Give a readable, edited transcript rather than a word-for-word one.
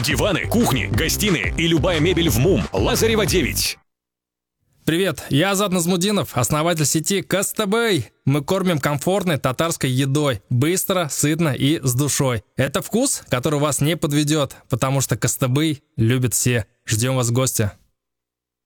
Диваны, кухни, гостиные и любая мебель в МУМ. Лазарева 9. Привет, я Азат Назмудинов, основатель сети Кастабэй. Мы кормим комфортной татарской едой, быстро, сытно и с душой. Это вкус, который вас не подведет, потому что Кастабэй любят все. Ждем вас в гости.